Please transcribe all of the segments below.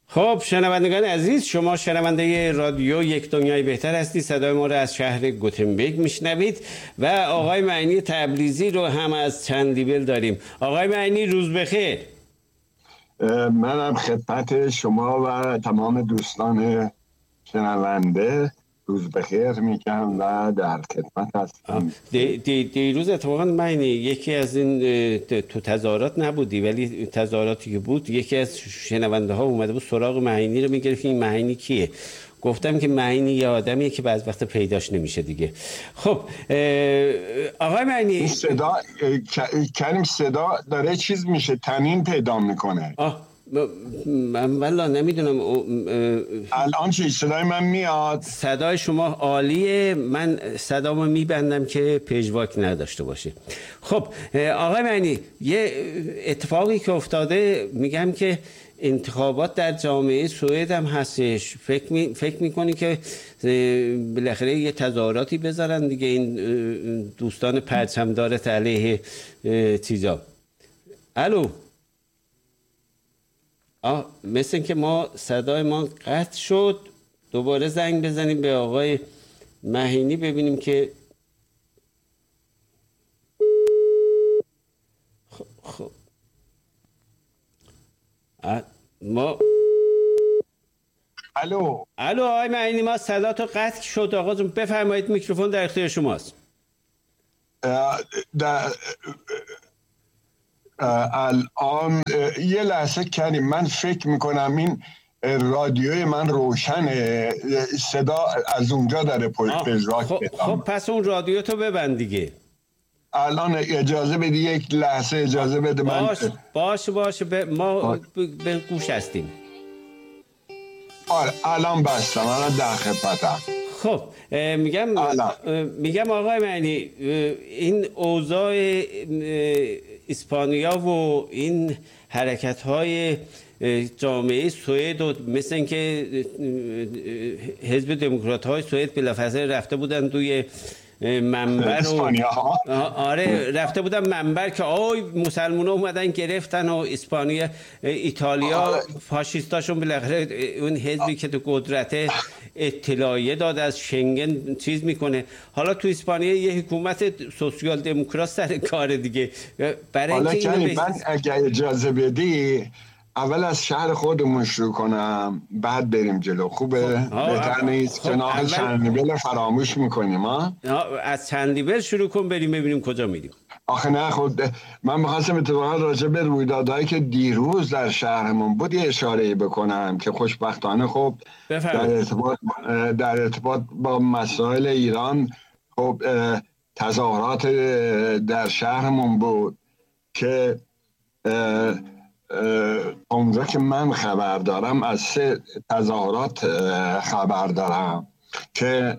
خب شنوندگان عزیز، شما شنونده رادیو یک دنیای بهتر هستی. صدای ما رو از شهر گوتنبرگ میشنوید و آقای معنی تبریزی رو هم از چندیبل داریم. آقای معنی روز بخیر. منم خدمت شما و تمام دوستان شنونده روز بخیر میگم و در خدمت هستم. دیروز اتفاقا معنی یکی از این تو تظاهرات نبودی، ولی تظاهراتی که بود یکی از شنونده ها اومده بود سراغ معنی رو میگرفت این معنی کیه. گفتم که معنی یه آدمیه که بعض وقت پیداش نمیشه دیگه. خب آقای معنی صدا کریم صدا داره چیز میشه، تنین پیدا میکنه. من والا نمیدونم. الان چی صدای من میاد؟ صدای شما عالیه، من صدامو میبندم که پژواک نداشته باشه. خب آقای معنی، یه اتفاقی که افتاده میگم که انتخابات در جامعه سوئد هم هستش. فکر میکنی که بالاخره یه تظاهراتی بذارن دیگه این دوستان پرچمدار علیه چیزا؟ الو، مثل که صدای ما قطع شد. دوباره زنگ بزنیم به آقای مهینی ببینیم که خب ما الو آقای مهینی، ما صدا تو قطع شد. آقا جون بفرمایید، میکروفون در اختیار شماست. الان یه لحظه کریم، من فکر میکنم این رادیوی من روشنه، صدا از اونجا داره پژواک. خب پس اون رادیو تو ببند دیگه. الان اجازه بدی یک لحظه اجازه بده. باشه ما به گوش هستیم. آره الان بستم، الان در خدمتم. خب میگم آقای معنی، این اوضاع اسپانیا و این حرکت‌های جامعه سوئد و مثل این که حزب دموکرات‌های سوئد بلافاصله رفته بودن توی منبر آره رفته بودن منبر که مسلمونا اومدن گرفتن و ایتالیا فاشیستاشون بالاخره اون حزبی که تو قدرته اطلاعیه داد از شنگن چیز میکنه. حالا تو اسپانیا یه حکومت سوسیال دموکرات سر کار دیگه. برای اینکه من اگه اجازه بدی اول از شهر خودمون شروع کنم بعد بریم جلو. خوبه؟ بهتر نیست؟ جناح چندیبل فراموش میکنیم از چندیبل شروع کن بریم ببینیم کجا میریم. آخه نه خود من میخواستم اتفاقا راجع به رویدادهایی که دیروز در شهرمون بود یه اشاره بکنم که خوشبختانه خب در ارتباط با مسائل ایران خب تظاهرات در شهرمون بود که اونجا که من خبر دارم از 3 تظاهرات خبر دارم که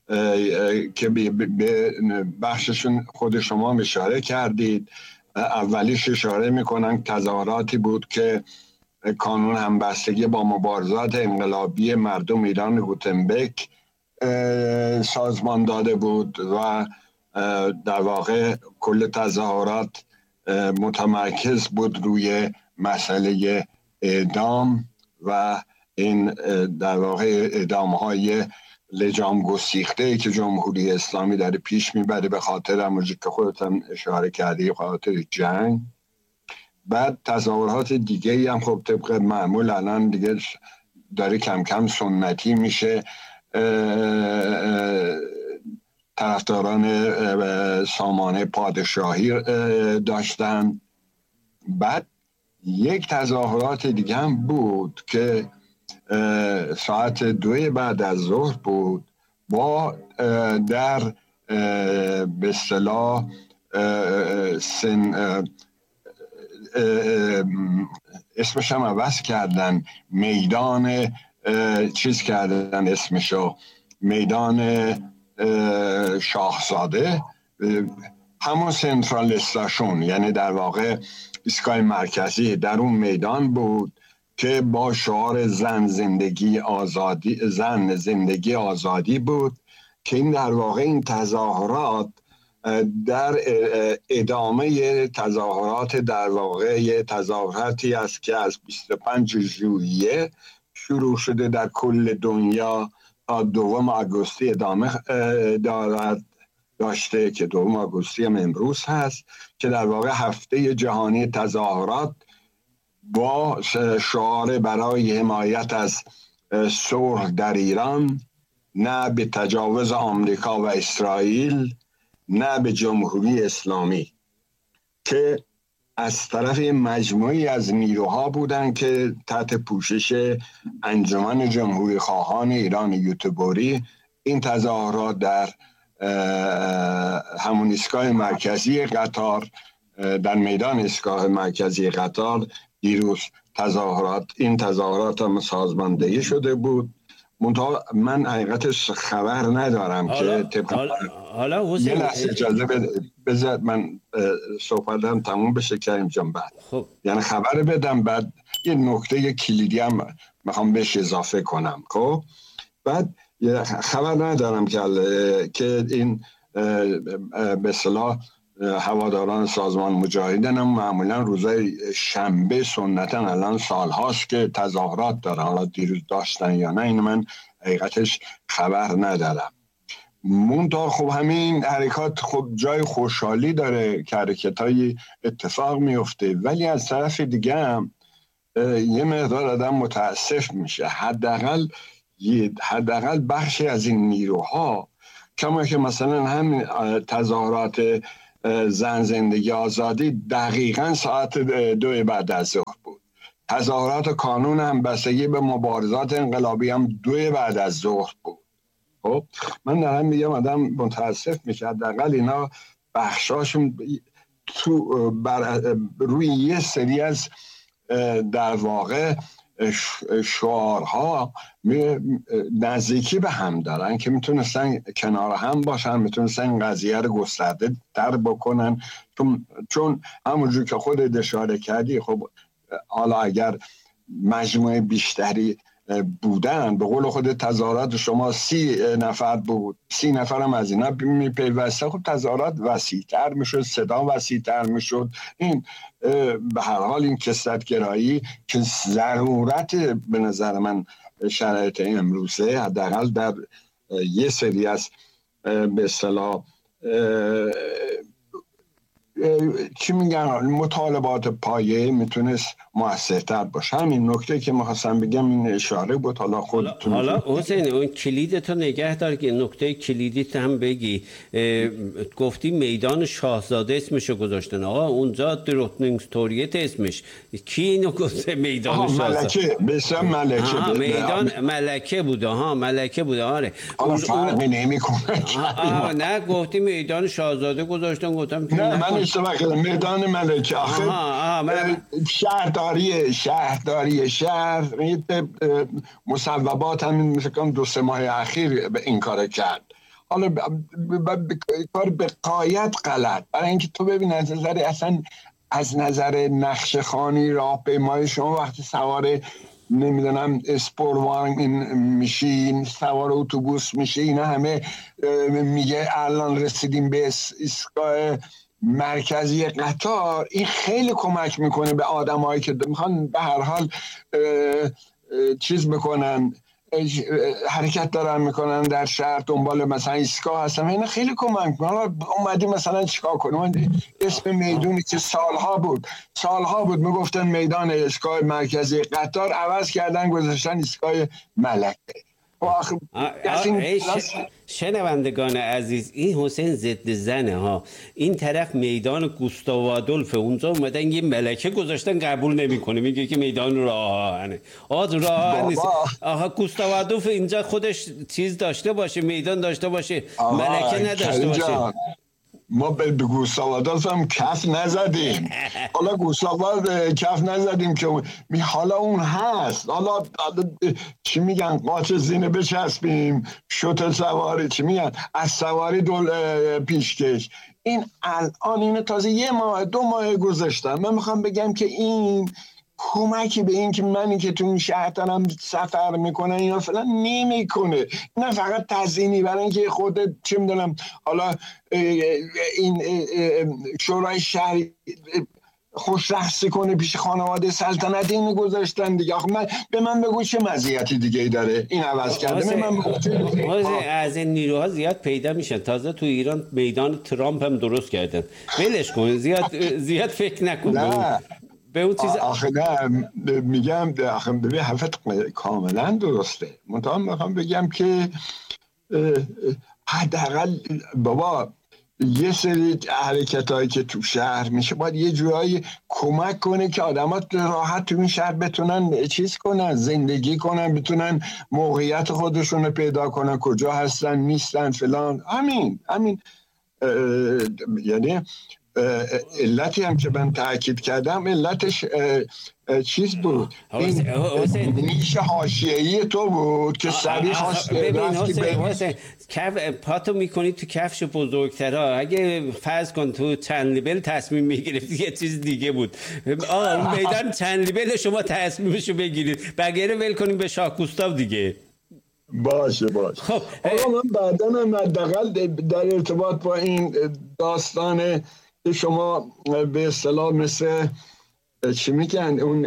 به بخششون خود شما اشاره کردید. اولیش اشاره میکنن تظاهراتی بود که کانون همبستگی با مبارزات انقلابی مردم ایران گوتنبرگ سازمان داده بود و در واقع کل تظاهرات متمرکز بود روی مسئله اعدام و این در واقع اعدام‌های لجام گسیخته که جمهوری اسلامی در پیش میبره به خاطر همونجوری که خودتون اشاره کردی به خاطر جنگ. بعد تظاهرات دیگه هم خب طبق معمول الان دیگه داره کم کم سنتی میشه. طرفداران سامانه پادشاهی داشتن. بعد یک تظاهرات دیگه هم بود که ساعت 2 بعد از ظهر بود با در به اصطلاح اسمش هم عوض کردن، میدان چیز کردن اسمشو میدان شاهزاده، همون سنترال استاشون، یعنی در واقع ایستگاه مرکزی در اون میدان بود که با شعار زن زندگی آزادی بود که این در واقع این تظاهرات در ادامه تظاهرات در واقع تظاهراتی است که از 25 ژوئیه شروع شده در کل دنیا تا 2 آگوستی ادامه داشته که 2 آگوستی هم امروز هست، که در واقع هفته جهانی تظاهرات با شعار برای حمایت از صلح در ایران، نه به تجاوز آمریکا و اسرائیل، نه به جمهوری اسلامی، که از طرف مجموعی از نیروها بودند که تحت پوشش انجمن جمهوری خواهان ایران یوتیوبری این تظاهرات در همون ایستگاه مرکزی قطار، در میدان ایستگاه مرکزی قطار دیروز این تظاهرات هم سازماندهی شده بود. منتها من حقیقتش خبر ندارم که حالا یه لحظه اجازه بذار من صحبتم تموم بشه کریم جان. بعد خب. یعنی خبر بدم، بعد یه نکته کلیدی هم میخوام بهش اضافه کنم. خب بعد خبر ندارم که این به اصطلاح هواداران سازمان مجاهدین هم معمولا روزای شنبه سنتا الان سالهاست که تظاهرات دارن، حالا دیروز داشتن یا نه این من حقیقتش خبر ندارم. منتها خب همین حرکات خب جای خوشحالی داره که حرکتای اتفاق میفته، ولی از طرف دیگه هم یه مقدار آدم متاسف میشه. حداقل بخشی از این نیروها، کما که مثلا هم تظاهرات زن زندگی آزادی دقیقاً ساعت 2 بعد از ظهر بود، تظاهرات کانون هم بستگی به مبارزات انقلابی هم 2 بعد از ظهر بود. خب من دارم میگم آدم متاسف میشه، حداقل اینا بخشاشون روی یه سری از در واقع شعارها نزدیکی به هم دارن که میتونستن کنار هم باشن، میتونستن این قضیه رو گسترده تر بکنن، چون همونجور که خودت اشاره کردی خب حالا اگر مجموعه بیشتری بودن، به قول خود تظاهرات شما 30 نفر بود، 30 نفر هم از اینا میپیوسته، خب تظاهرات وسیع‌تر میشد، صدا وسیع‌تر میشد. این به هر حال این کثرت‌گرایی که ضرورت به نظر من شرایط امروزه، حداقل در یه سری از به اصطلاح چی میگن مطالبات پایه میتونست موثرتر باشه. همین نکته که می‌خواستم بگم این اشاره بود. حالا حسین اون کلیدتو نگه دار که نکته کلیدیت هم بگی. گفتی میدان شاهزاده اسمشو گذاشتن، آقا اونجا دروتنینگستوریت اسمش، کی اینو گفته میدان شاهزاده؟ ملکه ملکه میدان ملکه بوده. ملکه بوده. آره اون فرقی نمیکنه. نه گفتی میدان شاهزاده گذاشتن، گفتم نه من اشتباه کردم، میدان ملکه. آخه شهرداری شهر مصوبات همین مثل کنم 2-3 ماه اخیر به این کار کرد. حالا کار به غایت غلط، برای اینکه تو ببین از نظر نقشه خوانی راهپیمایی شما وقتی سوار نمیدونم اسپوروان میشین، سوار اتوبوس میشه، اینا همه میگه الان رسیدیم به ایستگاه مرکزی قطار. این خیلی کمک میکنه به آدمایی که میخوان به هر حال چیز میکنن، حرکت دارن میکنن در شهر، دنبال مثلا ایستگاه هستن، اینا خیلی کمک میکنه. اومدیم مثلا چیکار کنیم؟ اسم میدونی که سالها بود میگفتن میدان ایستگاه مرکزی قطار، عوض کردن گذاشتن ایستگاه ملکه. شنوندگان عزیز، این حسین ضد زنه ها. این طرف میدان گوستاو آدولف، اونجا اومدن یه ملکه گذاشتن، قبول نمیکنه، میگه که میدان راه آهنه. راه آهن نیست. گوستاو آدولف اینجا خودش چیز داشته باشه، میدان داشته باشه، ملکه نداشته باشه. ما به گوستاو آدولف هم کف نزدیم. حالا گوستاو کف نزدیم که حالا اون هست. حالا چی میگن قاچ زینه بچسبیم، شتل سواری، چی میگن از سواری پیشکش. این الان اینو تازه 1 ماه 2 ماه گذاشتن. من میخوام بگم که این کمکی به این که منی که تو این شهر دارم سفر میکنن اینا فعلا نمیکنه. نه فقط تزیینی، برای اینکه خود چه میدونم حالا این شورای شهری خوش رقص کنه پیش خانواده سلطنت، اینو گذاشتن دیگه. آخه به من بگو چه مزیتی دیگه ای داره این عوض کرده؟ من از این نیروها زیاد پیدا میشن. تازه تو ایران میدان ترامپ هم درست کردن. ولش کن، زیاد فکر نکن به اون چیز. آخه نه میگم، آخه ببین حرفت کاملا درسته. منتها میخوام بگم که حداقل بابا یه سری حرکتایی که تو شهر میشه باید یه جورایی کمک کنه که آدمات راحت تو این شهر بتونن چیز کنن، زندگی کنن، بتونن موقعیت خودشون رو پیدا کنن، کجا هستن نیستن فلان. همین یعنی علتی هم که من تأکید کردم علتش چیز بود، این نیش حاشیه‌ای تو بود که سریع خواست رفتی پاتو میکنی تو کفش بزرگترها. اگه فرض کن تو چند لیبل تصمیم میگرفتی یه چیز دیگه بود. اون میدان چند لیبل شما تصمیمشو بگیرید، بقیه ول کنیم به شاه گوستاو دیگه. باشه خب آقا من بعدن هم حداقل در ارتباط با این داستان که شما به اصطلاح مثل چی میگن اون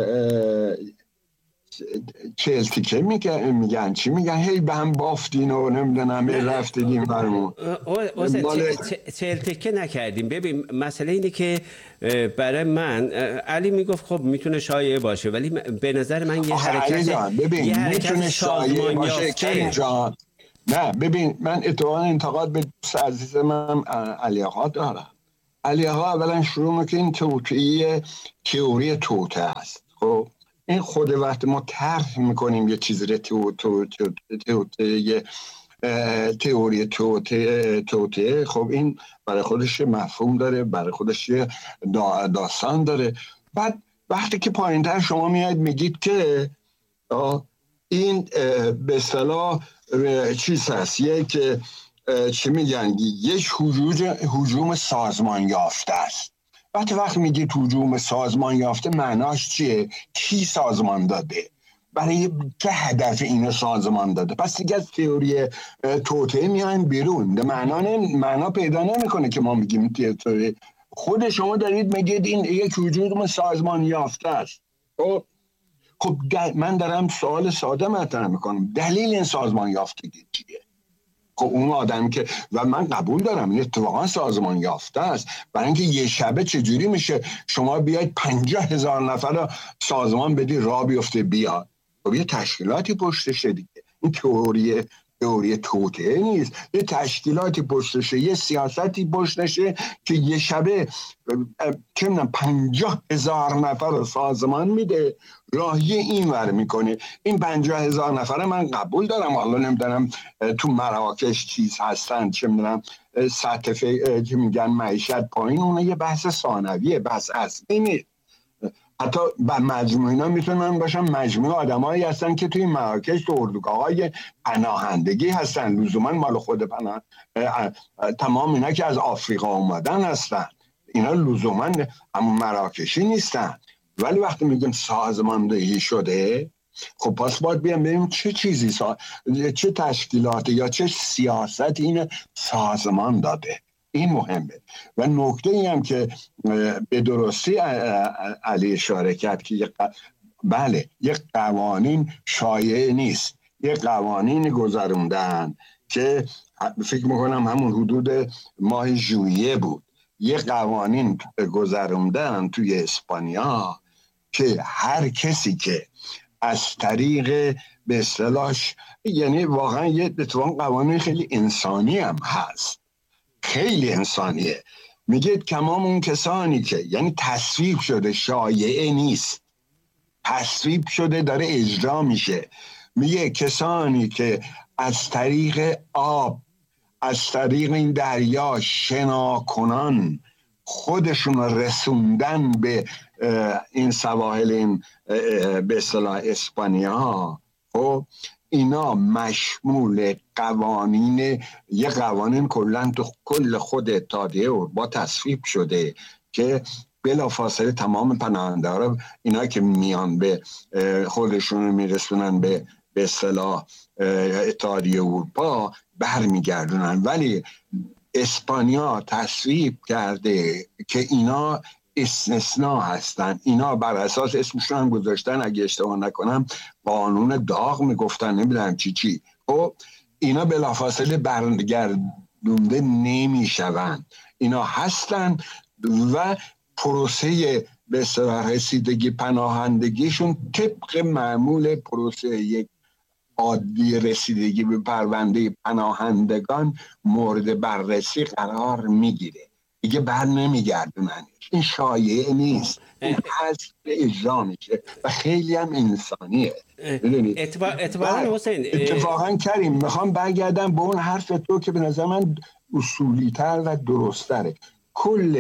چلتیکه میگن چی میگن هی به هم بافتین و نمیدونم رفتیدیم برمون چلتیکه نکردیم. ببین مسئله اینه که برای من علی میگفت خب میتونه شایعه باشه، ولی به نظر من یه حرکت شایعه باشه کریم جان. نه ببین من اتفاقا انتقاد به دوست عزیز من علی آقا دارم. علی آقا اولا شروع میکنه این تئوری توته است. خب این خود وقت ما طرح میکنیم یه چیزی رو تئوری توته، خب این برای خودش مفهوم داره، برای خودش داستان داره. بعد وقتی که پایین‌تر شما میاد میگید که این به اصطلاح چیز هست، یک چی میگن یک هجوم سازمان یافته است. وقتی میگید هجوم سازمان یافته معناش چیه؟ کی سازمان داده؟ برای چه هدف اینو سازمان داده؟ پس دیگه از تئوری توطئه میایم بیرون. معنا پیدا نمیکنه که ما میگیم تئوری. خود شما دارید میگید این یک هجوم سازمان یافته است. خب من دارم سوال ساده مطرح میکنم، دلیل این سازمان یافتگی چیه؟ خب اون آدم که و من قبول دارم این اتفاقا سازمان یافته است، برای اینکه یه شبه چجوری میشه شما بیاید 50,000 نفر رو سازمان بدی راه بیفته بیاد؟ خب یه تشکیلاتی پشتشه دیگه. این تئوری توطئه نیست، یه تشکیلاتی پشتشه، یه سیاستی پشتشه که یه شبه 50,000 نفر رو سازمان میده، راهی این ور میکنه. این 50,000 نفر من قبول دارم، حالا نمیدونم تو مراکش چیز هستن، چه میدونم سطح که میگن معیشت پایین، اونه یه بحث ثانویه، بحث اصلی نیست. حتی مجموعه اینا میتونن باشن مجموعه آدمایی هستن که توی مراکش تو اردوگاه‌های پناهندگی هستن، لزوما مال خود تمام اینا که از آفریقا اومدن هستن، اینا لزوما همون مراکشی نیستن. ولی وقتی میگیم سازماندهی شده، خب پس باید بیام ببینیم چه چیزی چه تشکیلاتی یا چه سیاستی این سازمان داده. این مهمه. و نکته ای هم که به درستی علی اشاره کرد که بله یک قوانین شایع نیست، یک قوانین گذروندن که فکر میکنم همون حدود ماه ژوئیه بود، یک قوانین گذروندن توی اسپانیا که هر کسی که از طریق به اصطلاح، یعنی واقعا یه اتفاق قوانین خیلی انسانی هم هست، خیلی انسانیه. میگه تمام اون کسانی که یعنی تصویب شده، شایعه نیست، تصویب شده داره اجرا میشه، میگه کسانی که از طریق آب، از طریق این دریا شناکنان خودشون رسوندن به این سواحل، این به اصطلاح اسپانیا، خب اینا مشمول قوانین، یه قوانین کلن تو کل خود اتحادیه اروپا تصویب شده که بلافاصله تمام پناهنده ها رو اینا که میان به خودشون میرسونن به اصطلاح اتحادیه اروپا برمیگردونن. ولی اسپانیا تصویب کرده که اینا استثناء هستن. اینا بر اساس اسمشون هم گذاشتن اگه اشتباه نکنم قانون داغ میگفتن، نمیدونم چی. خب اینا بلافاصله برگردونده نمیشون، اینا هستن و پروسه به اصطلاح رسیدگی پناهندگیشون طبق معمول پروسه یک عادی رسیدگی به پرونده پناهندگان مورد بررسی قرار میگیره، دیگه بر نمیگردونن. این شایعه نیست، این حذف اجرا میشه و خیلی هم انسانیه. اتفاقا کریم میخوام برگردم به اون حرف تو که به نظر من اصولی تر و درستره. کل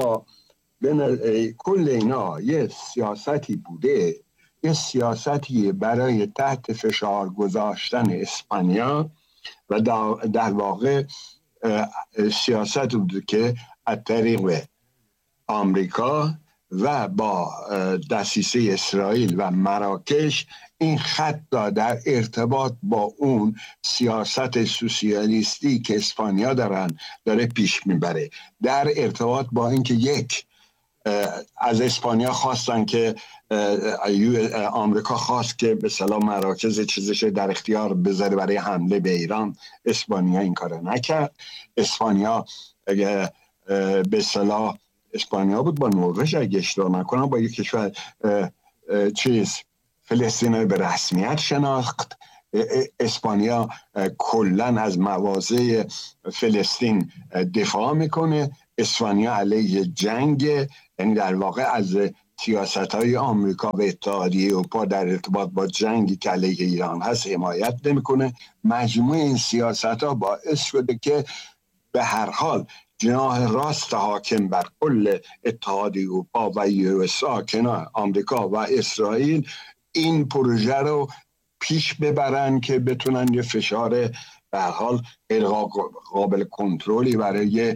اینا یه سیاستی بوده، یه سیاستی برای تحت فشار گذاشتن اسپانیا و در واقع سیاست بوده که از طریق آمریکا و با دسیسه اسرائیل و مراکش این خط در ارتباط با اون سیاست سوسیالیستی که اسپانیا داره پیش میبره، در ارتباط با اینکه یک از اسپانیا خواستن که آمریکا خواست که به اصطلاح مراکز چیزش در اختیار بذاره برای حمله به ایران. اسپانیا این کار نکرد. اسپانیا به اصطلاح اسپانیا بود با نروژ اگه اشتباه نکنم، با یک کشور فلسطین رو به رسمیت شناخت. اسپانیا کلن از مواضع فلسطین دفاع میکنه. اسپانیا علیه جنگ، یعنی در واقع از سیاست‌های آمریکا و اتحادیه اروپا در ارتباط با جنگی که علیه ایران هست حمایت نمیکنه. مجموع این سیاست‌ها باعث شده که به هر حال جناح راست حاکم بر کل اتحادیه اروپا و USA کنار آمریکا و اسرائیل این پروژه رو پیش ببرن که بتونن یه فشار به هر حال قابل کنترلی برای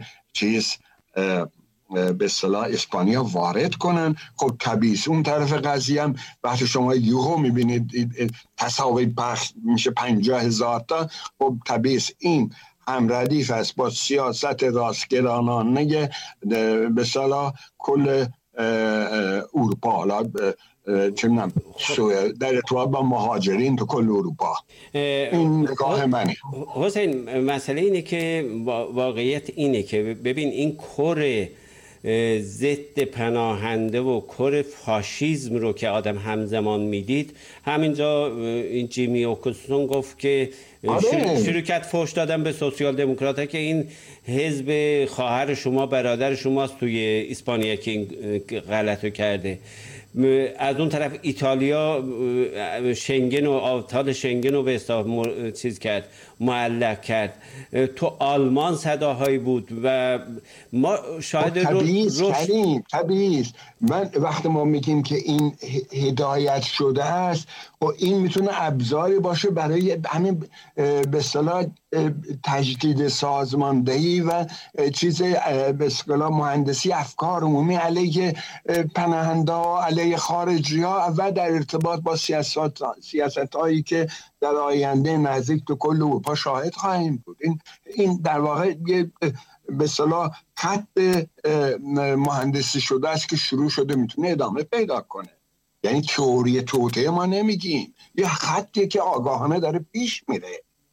به اصطلاح اسپانیا وارد کنن. خب طبیعی اون طرف قضیه هم وقتی شما یوهو میبینید تصاویر پخش میشه 50,000 تا، خب طبیعی این هم ردیف است با سیاست راستگرانانه به اصطلاح کل اروپا، حالا در ارتباط با مهاجرین تو کل اروپا. این نگاه منه. حسین، مسئله اینه که واقعیت اینه که ببین این کور ضد پناهنده و کور فاشیسم رو که آدم همزمان میدید، همینجا این جیمی اوکوسون گفت که شروع کرد فحش دادن به سوسیال دموکرات ها که این حزب خواهر شما برادر شماست توی اسپانیا که این غلطو کرده. از اون طرف ایتالیا شنگن و آوتال شنگن رو به اصطلاح چیز کرد، معلق کرد. تو آلمان صداهایی بود و ما شاهد طبیعیست. من وقتی ما میگیم که این هدایت شده است و این میتونه ابزاری باشه برای همین به اصطلاح تجدید سازماندهی و چیز به اصطلاح مهندسی افکار عمومی علیه پناهنده‌ها، علیه خارجی‌ها و در ارتباط با سیاست‌هایی که در آینده نزدیک تو کل اروپا شاهد خواهیم بود. این در واقع به اصطلاح خط مهندسی شده است که شروع شده، میتونه ادامه پیدا کنه. یعنی تئوری توطئه ما نمیگیم، یه خطی که آگاهانه داره پیش میره.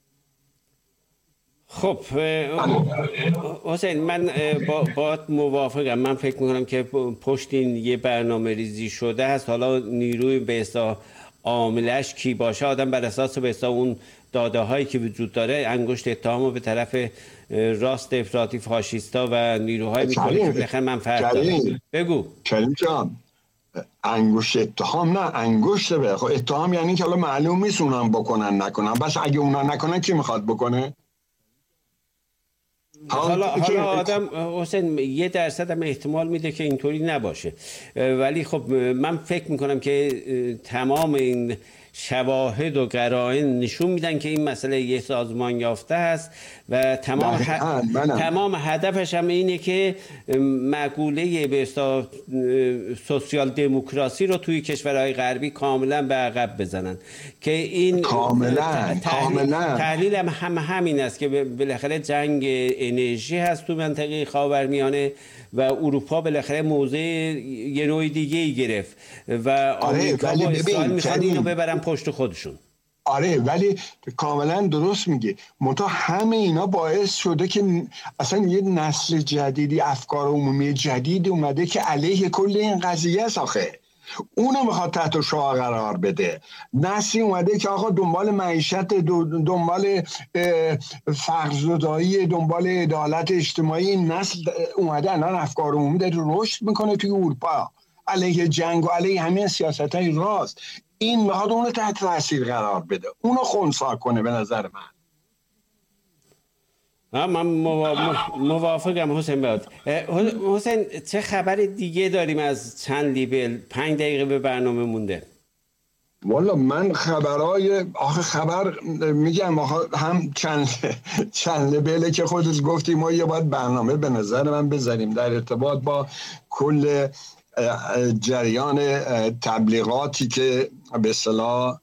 خب حسین، من با موافقم. من فکر میکنم که پشت این یه برنامه ریزی شده هست. حالا نیروی به اصطلاح عاملش کی باشه، آدم بر اساس به اصطلاح اون داده هایی که وجود داره انگشت اتهامو به طرف راست افراطی فاشیستا و نیروهای میکنه که بالاخره منفعت داره. بگو کریم جان، انگشت اتهام نه، انگشت به خب اتهام یعنی که حالا معلوم نیست اونا بکنن نکنن، بس اگه اونا نکنن کی میخواد بکنه؟ حالا آدم حسین 1% هم احتمال میده که اینطوری نباشه، ولی خب من فکر میکنم که تمام این شواهد و قرائن نشون میدن که این مسئله یه سازمان یافته است و تمام هدفش هم اینه که مقوله به اصطلاح سوسیال دموکراسی رو توی کشورهای غربی کاملا به عقب بزنن که این کاملا تحلیل هم همین است که بالاخره جنگ انرژی هست تو منطقه خاورمیانه و اروپا بالاخره موضع یه نوع دیگه‌ای گرفت و آمریکا با اسرائیل میخوان اینو ببرن پشت خودشون. آره ولی کاملا درست میگه، منتها همه اینا باعث شده که اصلا یه نسل جدیدی، افکار عمومی جدید اومده که علیه کل این قضیه است. آخه اونو میخواد تحت شعار قرار بده. نسلی اومده که آقا دنبال معیشت، دنبال فقرزدایی، دنبال عدالت اجتماعی. این نسل اومده الان افکار عمومی داره رشد میکنه توی اروپا علیه جنگ و علیه همین سیاست‌های راست. این میخواد اونو تحت تاثیر قرار بده، اونو خنثی کنه. به نظر من موافقم حسین باد. حسین چه خبر دیگه داریم از چند لیبل؟ 5 دقیقه به برنامه مونده. والا من خبر میگم هم چند لیبله که خودت گفتی ما یه باید برنامه به نظر من بذاریم در ارتباط با کل جریان تبلیغاتی که به اصطلاح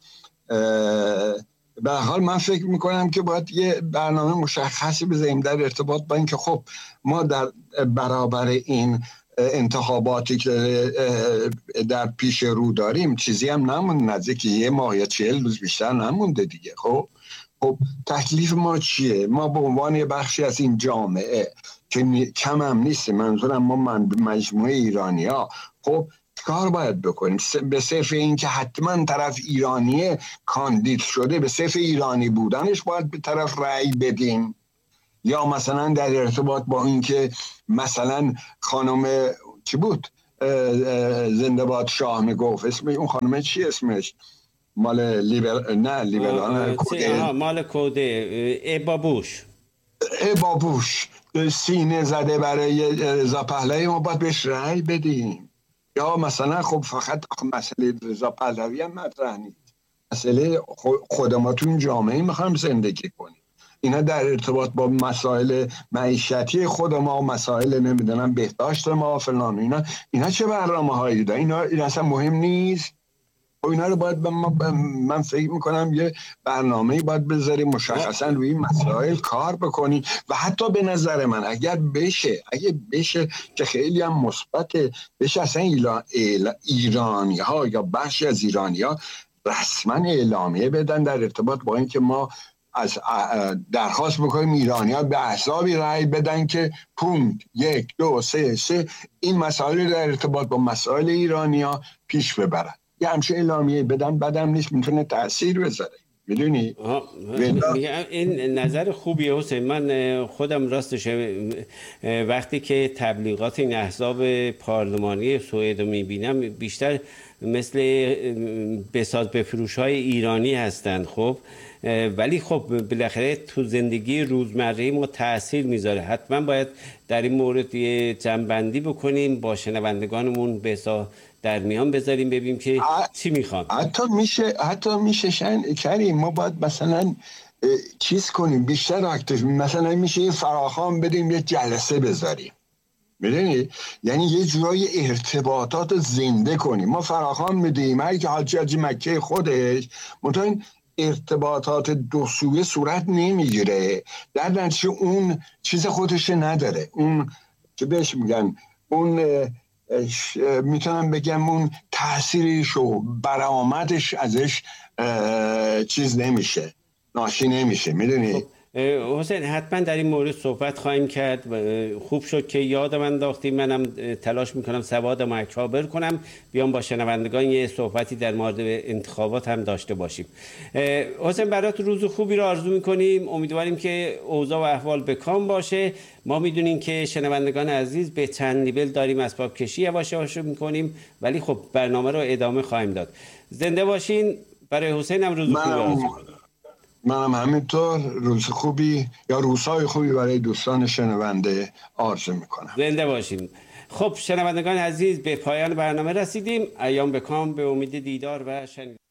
به حال من فکر میکنم که باید یه برنامه مشخصی بذاریم در ارتباط با اینکه خب ما در برابر این انتخاباتی که در پیش رو داریم چیزی هم نمونده، نزدیک یه ماه یا 40 روز بیشتر نمونده دیگه. خب تکلیف ما چیه؟ ما به عنوان یه بخشی از این جامعه که کم هم نیست، منظورم ما مجموعه ایرانی‌ها، خب کار باید بکنیم؟ به صرف این که حتما طرف ایرانیه کاندید شده، به صرف ایرانی بودنش باید به طرف رأی بدیم؟ یا مثلا در ارتباط با این که مثلا خانم چی بود زنده باد شاه میگفت، اسم اون خانم چی اسمش؟ مال لیبرال کوده، مال کوده، بابوش سینه زده برای رضا پهلوی، ما باید بهش رأی بدیم؟ یا مثلا خب فقط مسئله رضا پهلوی هم مطرح نیست، مسئله خود ما تو این جامعه میخوایم زندگی کنیم. اینا در ارتباط با مسائل معیشتی خود ما و مسائل نمیدونم بهداشت ما و فلان، اینا چه برنامه هایی داره؟ اینا اصلا مهم نیست. و اینا رو باید من فکر میکنم یه برنامه‌ای باید بذاریم مشخصا روی این مسائل کار بکنیم. و حتی به نظر من اگه بشه که خیلی هم مثبته، بشه اصلا ایرانی ها یا بخشی از ایرانی ها رسما اعلامیه بدن در ارتباط با این که ما از درخواست بکنیم ایرانی ها به احزابی رأی بدن که 1 2 3 این مسائل در ارتباط با مسائل ایرانی ها پیش ببرن. یه همچه اعلامیه بدن بدم نیست، میتونه تأثیر بذاره. میدونی؟ این نظر خوبیه حسین. من خودم راستش وقتی که تبلیغات این احزاب پارلمانی سوئد رو میبینم بیشتر مثل بساز بفروش های ایرانی هستند. خب ولی خب بالاخره تو زندگی روزمره ما تأثیر میذاره. حتما باید در این مورد یه جنبندی بکنیم، با شنوندگانمون بسا در میان بذاریم ببینیم که چی میخوان. حتی میشه کریم ما باید مثلا چیز کنیم، بیشتر اکتیو، مثلا میشه یه فراخوان بدیم، یه جلسه بذاریم، میدونی؟ یعنی یه جورای ارتباطات زنده کنیم. ما فراخوان میدیم هر که حاجی مکه خودش، منتها این ارتباطات دو سویه صورت نمیگیره، در نتیجه اون چیز خودش نداره، اون چه بهش میگن، اون میتونم بگم اون تأثیرش و برآمدش ازش چیز نمیشه، ناشی نمیشه. میدونی؟ حسین حتما در این مورد صحبت خواهیم کرد. خوب شد که یادم انداختی، منم تلاش میکنم سوادم اکابر کنم، بیام با شنوندگان یه صحبتی در مورد انتخابات هم داشته باشیم. حسین برات روز خوبی رو آرزو میکنیم، امیدواریم که اوضاع و احوال به کام باشه. ما میدونیم که شنوندگان عزیز به چند لیبل داریم اسباب کشی یواش یواش میکنیم، ولی خب برنامه رو ادامه خواهیم داد. زنده باشین. برای حسین هم روز خوبی آرزو میکنم. منم همینطور روز خوبی یا روزهای خوبی برای دوستان شنونده آرزو میکنم. زنده باشین. خب شنوندگان عزیز به پایان برنامه رسیدیم. ایام به کام، به امید دیدار و شنیدن.